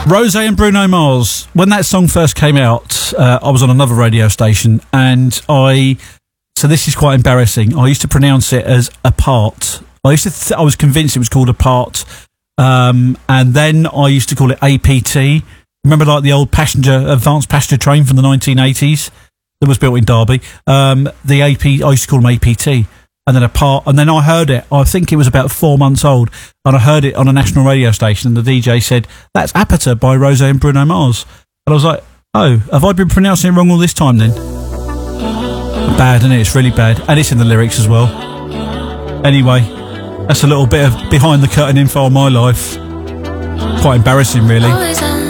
Rosé and Bruno Mars. When that song first came out, I was on another radio station, and so this is quite embarrassing. I used to pronounce it as apart. I was convinced it was called apart, and then I used to call it APT. Remember, like the old advanced passenger train from the 1980s that was built in Derby. The AP, I used to call them APT. And then apart, and then I heard it. I think it was about 4 months old, and I heard it on a national radio station. And the DJ said, "That's Apata by Rosé and Bruno Mars." And I was like, "Oh, have I been pronouncing it wrong all this time then?" Bad, isn't it? It's really bad, and it's in the lyrics as well. Anyway, that's a little bit of behind the curtain info on my life. Quite embarrassing, really.